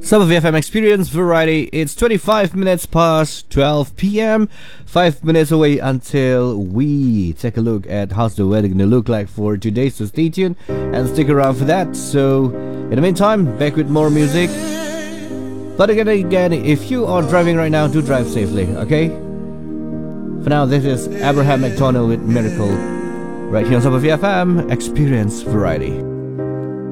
Some of FM Experience Variety. It's 25 minutes past 12 p.m. 5 minutes away until we take a look at how's the weather gonna look like for today. So stay tuned and stick around for that. So in the meantime, back with more music. But again, if you are driving right now, do drive safely, okay? For now, this is Abraham McDonald with Miracle. Right here on Top of FM Experience Variety.